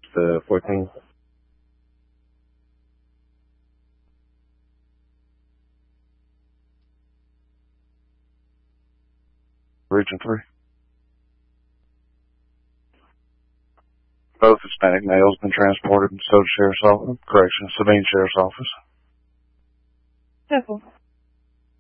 the 14th. Region 3. Both Hispanic males been transported to Sabine Sheriff's Office.